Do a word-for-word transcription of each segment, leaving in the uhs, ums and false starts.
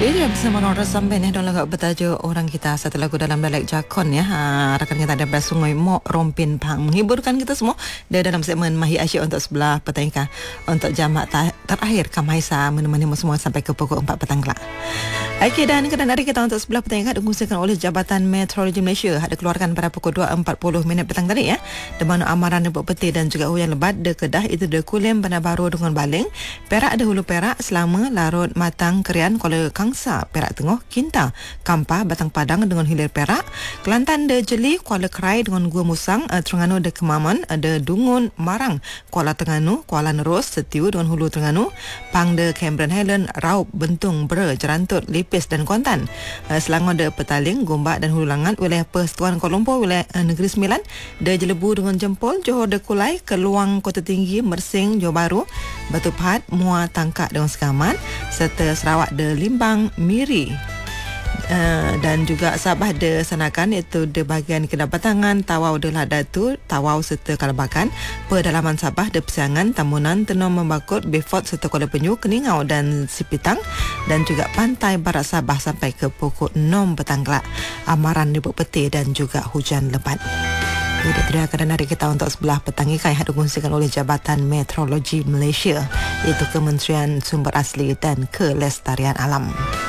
Dia bersama Nora Sampai ni dalam lagu bertajuk Orang Kita, satu lagu dalam dialek Jakon ya. Ha, rakan kita ada Sungoi Mok Rompin Pang menghiburkan kita semua dia dalam segmen Mahir Asyik untuk sebelah petang ika untuk jamak ta- terakhir Kamaisa menemani semua sampai ke pukul empat petang kelak. Okey, dan kedan dari kita untuk sebelah petang ika dikongsikan oleh Jabatan Meteorologi Malaysia ada keluarkan pada pukul dua empat puluh minit petang tadi ya. Di mana amaran nebuk peti dan juga hujan lebat de Kedah itu de Kulim Bandar Baru dengan Baling, Perak ada Hulu Perak, Selama, Larut, Matang, Kerian, Kuala Kangsa, Perak Tengah, Kinta, Kampar, Batang Padang dengan Hilir Perak, Kelantan de Jeli, Kuala Kerai dengan Gua Musang, uh, Terengganu de Kemaman, ada Dungun, Marang, Kuala Terengganu, Kuala Nerus, Setiu dengan Hulu Terengganu, Pang de Cameron Highland, Raup, Bentung, Ber, Jerantut, Lipis dan Kuantan, uh, Selangor de Petaling, Gombak dan Hulu Langat, wilayah Persatuan Kuala Lumpur, wilayah uh, Negeri Sembilan, de Jelebu dengan Jempol, Johor de Kulai, Keluang Kota Tinggi, Mersing, Johor Bahru, Batu Pahat, Muar Tangkak dengan Sekaman, serta Sarawak de Limbang, Miri. Uh, dan juga Sabah de Sanakan iaitu de bahagian Kedapatangan, Tawau de Ladatu, Tawau serta Kalabakan, Pedalaman Sabah de Pesiangan, Tamunan, Tenom Membakut, Beaufort serta Kuala Penyu, Keningau dan Sipitang, dan juga Pantai Barat Sabah sampai ke pukul enam petang kelak. Amaran nebuk peti dan juga hujan lebat. Jadi tidak keadaan dari kita untuk sebelah petang ikan yang dikongsikan oleh Jabatan Meteorologi Malaysia iaitu Kementerian Sumber Asli dan Kelestarian Alam.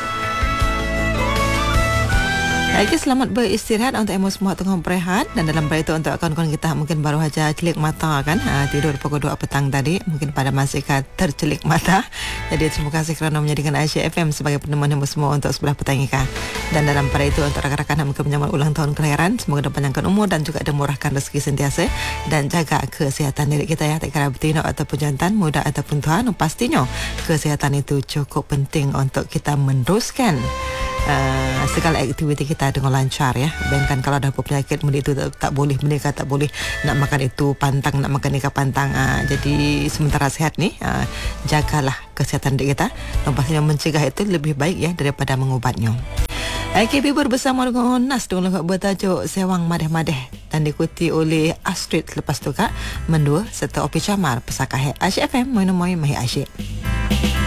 Okey, selamat beristirahat untuk emo semua tengah berehat, dan dalam berita itu untuk kawan-kawan kita mungkin baru saja celik mata kan, ha, tidur pukul dua petang tadi, mungkin pada masih tercelik mata. Jadi terima kasih kerana menjadikan Aisyah F M sebagai peneman emo semua untuk sebelah petang ikan. Dan dalam pada itu untuk rakan-rakan yang mungkin menyambut ulang tahun kelahiran, semoga dipanjangkan umur dan juga dimurahkan rezeki sentiasa, dan jaga kesihatan diri kita ya, tak kira betina ataupun jantan, muda ataupun tuan, pastinya kesihatan itu cukup penting untuk kita meneruskan Uh, segala aktiviti kita dengan lancar ya. Bayangkan kalau ada penyakit benda itu tak, tak boleh, menikah tak boleh, nak makan itu pantang, nak makan ikan pantang. Uh, jadi sementara sehat ni, uh, jagalah kesihatan diri kita, dan pastinya mencegah itu lebih baik ya daripada mengubatnya. Okey, Bibur bersama dengan Nas dengan lagu bertajuk Sewang Madeh-Madeh dan diikuti oleh Astrid lepas tu Kak Mendua serta Opi Camar pesakah Asyik F M, Moin Moin Mahir Asyik.